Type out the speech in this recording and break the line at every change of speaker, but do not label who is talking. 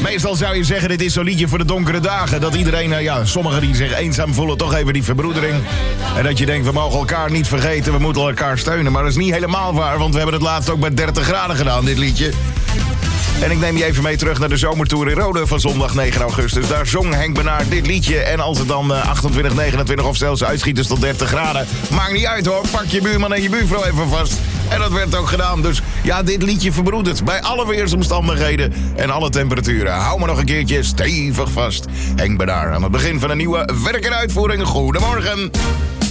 Meestal zou je zeggen, dit is zo'n liedje voor de donkere dagen. Dat iedereen, sommigen die zich eenzaam voelen, toch even die verbroedering. En dat je denkt, we mogen elkaar niet vergeten, we moeten elkaar steunen. Maar dat is niet helemaal waar, want we hebben het laatst ook bij 30 graden gedaan, dit liedje. En ik neem je even mee terug naar de zomertour in Rode van zondag 9 augustus. Daar zong Henk Benaert dit liedje. En als het dan 28, 29 of zelfs uitschiet tot 30 graden... maakt niet uit hoor, pak je buurman en je buurvrouw even vast. En dat werd ook gedaan. Dus ja, dit liedje verbroedert bij alle weersomstandigheden en alle temperaturen. Hou me nog een keertje stevig vast. Henk Benaert aan het begin van een nieuwe werk- en uitvoering. Goedemorgen.